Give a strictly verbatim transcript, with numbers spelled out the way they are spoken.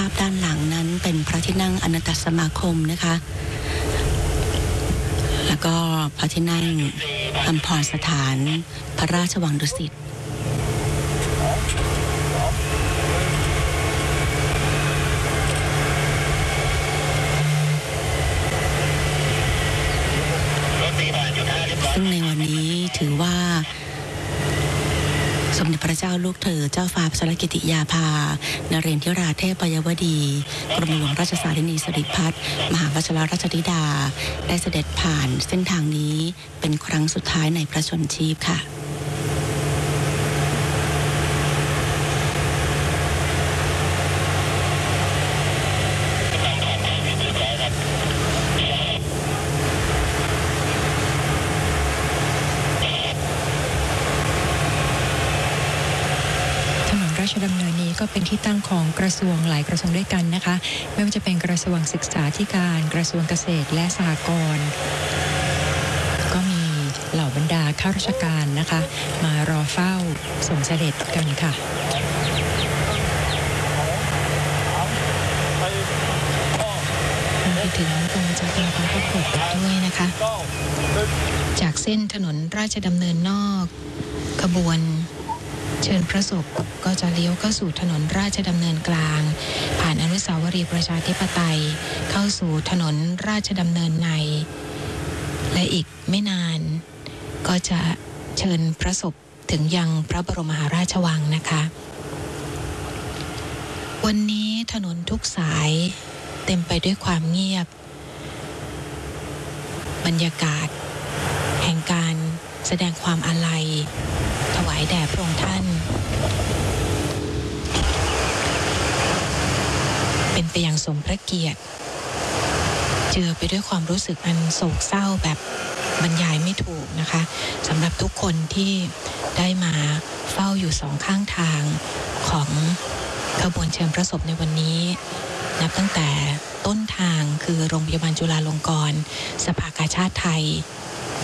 พด้านหลังนั้นเป็นพระที่นั่งอนันตสมาคมนะคะแล้วก็พระที่นั่งอัมพรสถานพระราชวังดุสิตซึ่งในวันนี้ถือว่าสมเด็จพระเจ้าลูกเธอเจ้าฟ้าพัชรกิติยาภานเรนทิราเทพยวดีกรมหลวงราชสารินีสิริพัฒน์มหาวชิรราชธิดาได้เสด็จผ่านเส้นทางนี้เป็นครั้งสุดท้ายในพระชนชีพค่ะราชดำเนินนี้ก็เป็นที่ตั้งของกระทรวงหลายกระทรวงด้วยกันนะคะไม่ว่าจะเป็นกระทรวงศึกษาธิการกระทรวงเกษตรและสหกรณ์ก็มีเหล่าบรรดาข้าราชการนะคะมารอเฝ้าส่งเสด็จกันค่ะไปถึงตรงจากการพระโขกด้วยนะคะจากเส้นถนนราชดำเนินนอกขบวนเชิญพระศพก็จะเลี้ยวเข้าสู่ถนนราชดำเนินกลางผ่านอนุสาวรีย์ประชาธิปไตยเข้าสู่ถนนราชดำเนินในและอีกไม่นานก็จะเชิญพระศพถึงยังพระบรมมหาราชวังนะคะวันนี้ถนนทุกสายเต็มไปด้วยความเงียบบรรยากาศแห่งการแสดงความอาลัยถวายแด่พระองค์ท่านเป็นไปอย่างสมพระเกียรติเจือไปด้วยความรู้สึกอันโศกเศร้าแบบบรรยายไม่ถูกนะคะสำหรับทุกคนที่ได้มาเฝ้าอยู่สองข้างทางของขบวนเชิญพระศพในวันนี้นับตั้งแต่ต้นทางคือโรงพยาบาลจุฬาลงกรณ์สภากาชาดไทย